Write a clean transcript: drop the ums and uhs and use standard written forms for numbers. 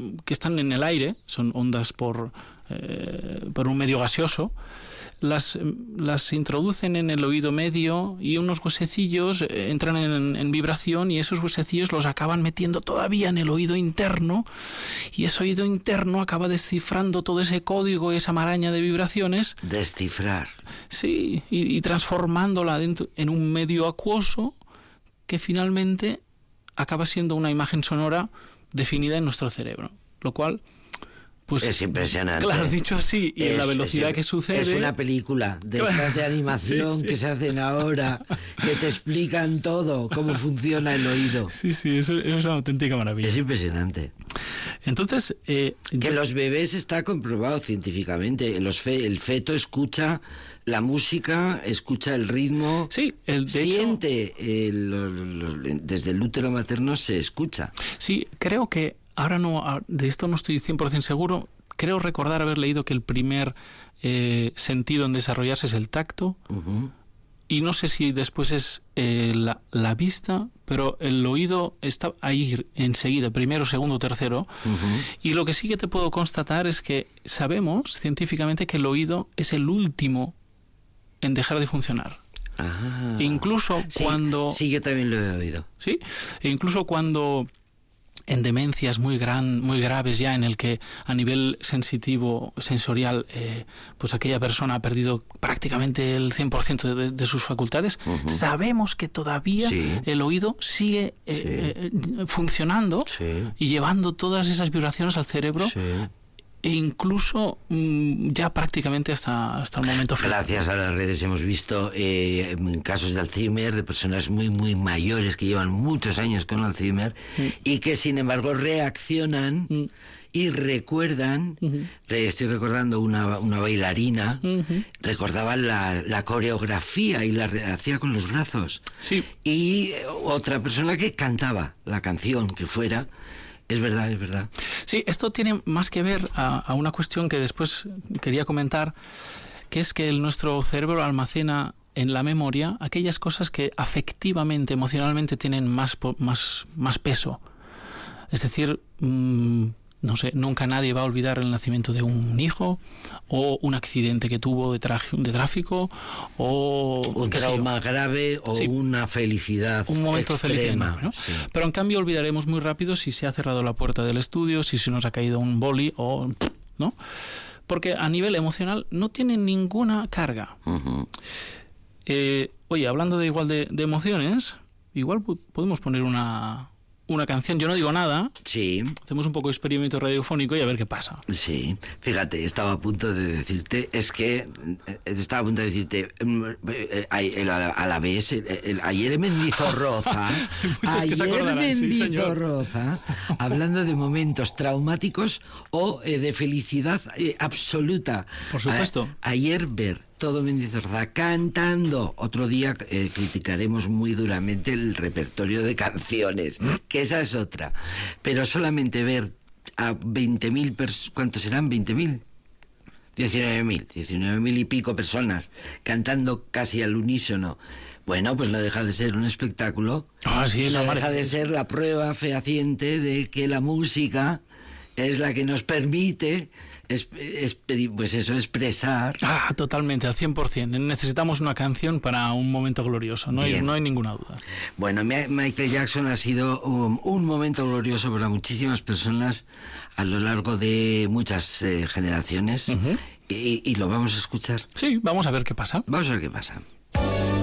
que están en el aire, son ondas por un medio gaseoso, las introducen en el oído medio y unos huesecillos entran en vibración y esos huesecillos los acaban metiendo todavía en el oído interno y ese oído interno acaba descifrando todo ese código, esa maraña de vibraciones. Descifrar. Sí, y transformándola en un medio acuoso que finalmente acaba siendo una imagen sonora definida en nuestro cerebro, lo cual... Pues, es impresionante. Claro, dicho así, y en la velocidad que sucede... Es una película de estas de animación que se hacen ahora, que te explican todo, cómo funciona el oído. Sí, eso es una auténtica maravilla. Es impresionante. Entonces... que los bebés está comprobado científicamente. El feto escucha la música, escucha el ritmo, sí, siente, desde el útero materno se escucha. Sí, creo que... Ahora no, de esto no estoy 100% seguro. Creo recordar haber leído que el primer sentido en desarrollarse es el tacto. Uh-huh. Y no sé si después es la vista, pero el oído está ahí enseguida, primero, segundo, tercero. Uh-huh. Y lo que sí que te puedo constatar es que sabemos científicamente que el oído es el último en dejar de funcionar. Ah. Incluso cuando... Sí, yo también lo he oído. Sí, e incluso cuando... en demencias muy graves ya, en el que a nivel sensitivo, sensorial, pues aquella persona ha perdido prácticamente el 100% de sus facultades, uh-huh. Sabemos que todavía el oído sigue funcionando y llevando todas esas vibraciones al cerebro. E incluso ya prácticamente hasta el momento final. Gracias a las redes hemos visto casos de Alzheimer de personas muy mayores que llevan muchos años con Alzheimer y que sin embargo reaccionan y recuerdan. Estoy recordando una bailarina, recordaba la coreografía y la hacía con los brazos. Sí. Y otra persona que cantaba la canción que fuera. Es verdad. Sí, esto tiene más que ver a una cuestión que después quería comentar, que es que nuestro cerebro almacena en la memoria aquellas cosas que afectivamente, emocionalmente tienen más peso. Es decir, no sé, nunca nadie va a olvidar el nacimiento de un hijo, o un accidente que tuvo de tráfico, o un trauma grave, o una felicidad un momento extrema, feliz, ¿no? Sí. Pero en cambio olvidaremos muy rápido si se ha cerrado la puerta del estudio, si se nos ha caído un boli, ¿no? Porque a nivel emocional no tiene ninguna carga. Uh-huh. Oye, hablando de emociones, igual podemos poner una canción. Yo no digo nada. Sí. Hacemos un poco de experimento radiofónico y a ver qué pasa. Sí. Fíjate, estaba a punto de decirte, a la vez, ayer Mendizorroza, hablando de momentos traumáticos o de felicidad absoluta. Por supuesto. Ayer ver todo Mendizorroza cantando. Otro día criticaremos muy duramente el repertorio de canciones, que esa es otra. Pero solamente ver a 20.000 ¿cuántos serán? ¿20.000? 19.000 y pico personas cantando casi al unísono. Bueno, pues no deja de ser un espectáculo. Sí, no deja de ser la prueba fehaciente de que la música es la que nos permite expresar. Totalmente, al 100%. Necesitamos una canción para un momento glorioso, no hay ninguna duda. Bueno, Michael Jackson ha sido un momento glorioso para muchísimas personas a lo largo de muchas generaciones. Uh-huh. Y lo vamos a escuchar. Sí, vamos a ver qué pasa. Vamos a ver qué pasa.